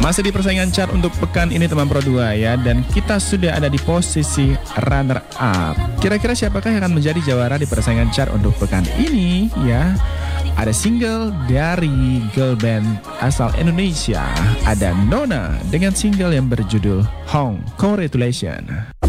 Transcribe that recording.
Masih di persaingan chart untuk pekan ini teman Pro 2 ya. Dan kita sudah ada di posisi runner up. Kira-kira siapakah yang akan menjadi jawara di persaingan chart untuk pekan ini ya? Ada single dari girl band asal Indonesia. Ada Nona dengan single yang berjudul Hong. Congratulations.